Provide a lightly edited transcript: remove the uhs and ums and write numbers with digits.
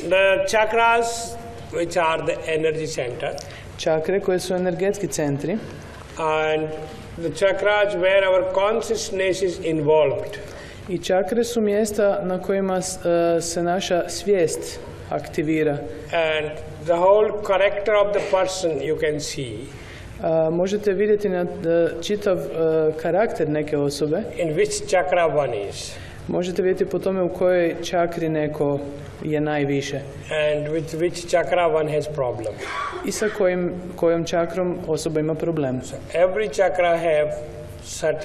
The chakras, which are the energy center, Čakre koje su energetski centri and the chakras where our consciousness is involved. i čakre su mjesta na kojima se naša svijest aktivira. And the whole character of the person you can see Možete vidjeti na čitav karakter neke osobe. in which chakra one is. Možete vidjeti po tome u kojoj čakri neko je najviše And with which chakra one has problem. i sa kojom čakrom osoba ima problem. Every chakra have certain